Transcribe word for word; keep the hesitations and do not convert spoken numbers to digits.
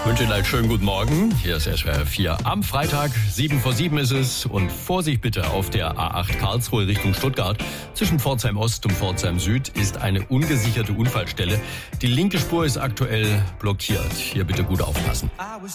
wünsche Ihnen einen schönen guten Morgen. Hier ist S W R vier am Freitag. sieben vor sieben ist es. Und Vorsicht bitte auf der A acht Karlsruhe Richtung Stuttgart. Zwischen Pforzheim Ost und Pforzheim Süd ist eine ungesicherte Unfallstelle. Die linke Spur ist aktuell blockiert. Hier bitte gut aufpassen. I was